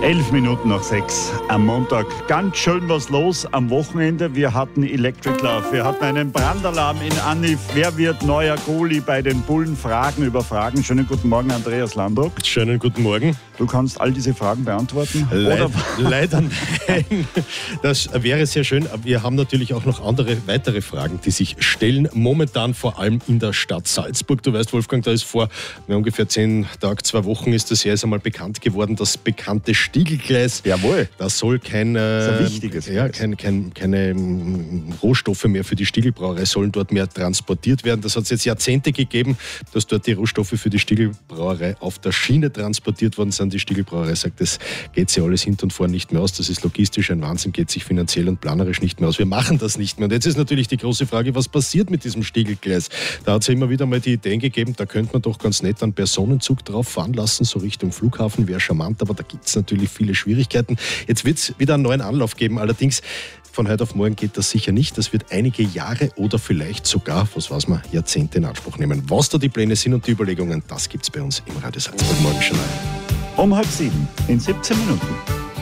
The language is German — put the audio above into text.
11:11 am Montag. Ganz schön was los am Wochenende. Wir hatten Electric Love, wir hatten einen Brandalarm in Anif. Wer wird neuer Goalie bei den Bullen? Fragen über Fragen. Schönen guten Morgen, Andreas Landruck. Schönen guten Morgen. Du kannst all diese Fragen beantworten? Leider nein. Das wäre sehr schön. Aber wir haben natürlich auch noch weitere Fragen, die sich stellen. Momentan vor allem in der Stadt Salzburg. Du weißt, Wolfgang, da ist vor ungefähr 10 Tagen, 2 Wochen ist das erst einmal bekannt geworden, das bekannte Stiegelgleis. Jawohl. Das soll keine Rohstoffe mehr für die Stiegelbrauerei sollen dort mehr transportiert werden. Das hat es jetzt Jahrzehnte gegeben, dass dort die Rohstoffe für die Stiegelbrauerei auf der Schiene transportiert worden sind. Die Stiegelbrauerei sagt, das geht sich alles hinten und vorn nicht mehr aus. Das ist logistisch ein Wahnsinn, geht sich finanziell und planerisch nicht mehr aus. Wir machen das nicht mehr. Und jetzt ist natürlich die große Frage, was passiert mit diesem Stiegelgleis? Da hat es ja immer wieder mal die Ideen gegeben, da könnte man doch ganz nett einen Personenzug drauf fahren lassen, so Richtung Flughafen, wäre charmant, aber da gibt es natürlich viele Schwierigkeiten. Jetzt wird es wieder einen neuen Anlauf geben, allerdings von heute auf morgen geht das sicher nicht. Das wird einige Jahre oder vielleicht sogar, was weiß man, Jahrzehnte in Anspruch nehmen. Was da die Pläne sind und die Überlegungen, das gibt es bei uns im Radio Salzburg Morgenjournal. Um 6:30, in 17 Minuten.